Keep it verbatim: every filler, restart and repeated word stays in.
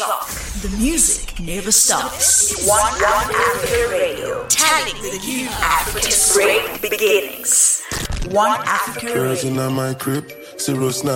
o'clock. The music never stops. One One Africa Radio, telling with you Africa's great beginnings. One Africa Radio. Girls in my crib, zero snap.